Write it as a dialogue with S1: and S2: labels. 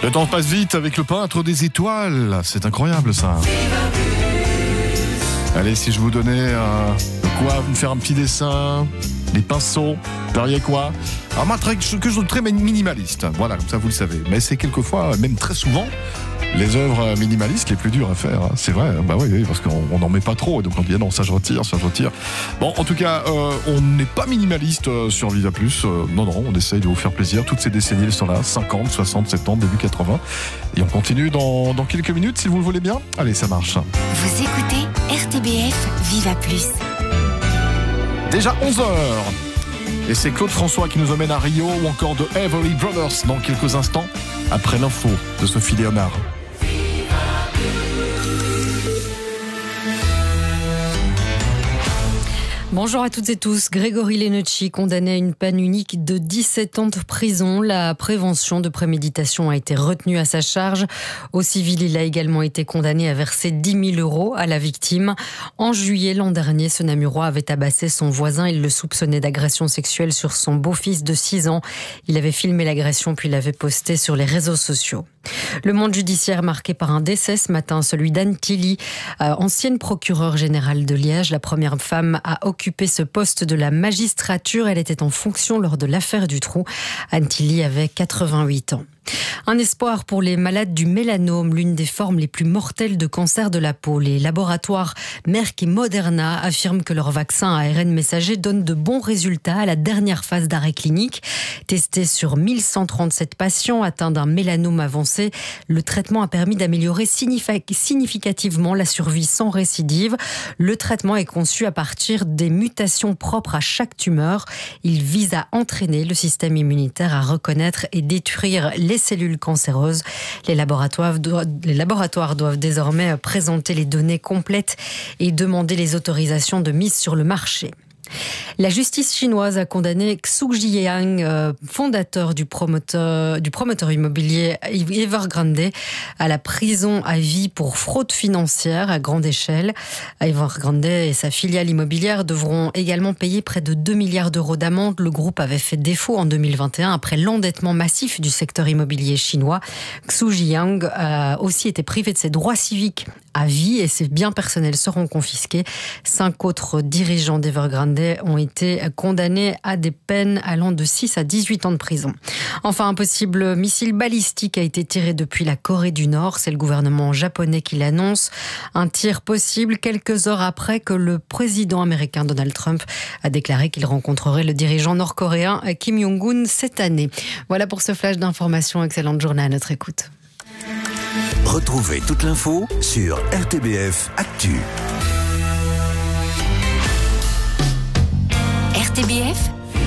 S1: Le temps passe vite avec le peintre des étoiles. C'est incroyable ça. Allez, si je vous donnais de quoi me faire un petit dessin, des pinceaux, vous verriez quoi? Alors moi, quelque chose de très minimaliste. Voilà, comme ça vous le savez. Mais c'est quelquefois, même très souvent, les œuvres minimalistes les plus dures à faire. C'est vrai, bah oui, parce qu'on n'en met pas trop. Et donc on dit non, ça je retire. Bon, en tout cas, on n'est pas minimaliste sur Viva Plus. Non, on essaye de vous faire plaisir. Toutes ces décennies, elles sont là, 50, 60, 70, début 80. Et on continue dans quelques minutes, si vous le voulez bien. Allez, ça marche.
S2: Vous écoutez RTBF Viva Plus.
S1: Déjà 11h. Et c'est Claude François qui nous emmène à Rio ou encore de Everly Brothers dans quelques instants, après l'info de Sophie Léonard.
S3: Bonjour à toutes et tous. Grégory Lenocci, condamné à une peine unique de 17 ans de prison. La prévention de préméditation a été retenue à sa charge. Au civil, il a également été condamné à verser 10 000 € à la victime. En juillet l'an dernier, ce Namurois avait tabassé son voisin. Il le soupçonnait d'agression sexuelle sur son beau-fils de 6 ans. Il avait filmé l'agression puis l'avait posté sur les réseaux sociaux. Le monde judiciaire marqué par un décès ce matin, celui d'Anne Tilly, ancienne procureure générale de Liège, la première femme à occuper ce poste de la magistrature. Elle était en fonction lors de l'affaire du Trou. Anne Tilly avait 88 ans. Un espoir pour les malades du mélanome, l'une des formes les plus mortelles de cancer de la peau. Les laboratoires Merck et Moderna affirment que leur vaccin ARN messager donne de bons résultats à la dernière phase d'arrêt clinique. Testé sur 1137 patients atteints d'un mélanome avancé, le traitement a permis d'améliorer significativement la survie sans récidive. Le traitement est conçu à partir des mutations propres à chaque tumeur. Il vise à entraîner le système immunitaire à reconnaître et détruire les cellules cancéreuses. Les laboratoires doivent désormais présenter les données complètes et demander les autorisations de mise sur le marché. La justice chinoise a condamné Xu Jiang, fondateur du promoteur immobilier Evergrande, à la prison à vie pour fraude financière à grande échelle. Evergrande et sa filiale immobilière devront également payer près de 2 milliards d'euros d'amende. Le groupe avait fait défaut en 2021 après l'endettement massif du secteur immobilier chinois. Xu Jiang a aussi été privé de ses droits civiques à vie et ses biens personnels seront confisqués. 5 autres dirigeants d'Evergrande ont été condamnés à des peines allant de 6 à 18 ans de prison. Enfin, un possible missile balistique a été tiré depuis la Corée du Nord. C'est le gouvernement japonais qui l'annonce. Un tir possible quelques heures après que le président américain Donald Trump a déclaré qu'il rencontrerait le dirigeant nord-coréen Kim Jong-un cette année. Voilà pour ce flash d'information. Excellente journée à notre écoute.
S4: Retrouvez toute l'info sur RTBF Actu.
S2: RTBF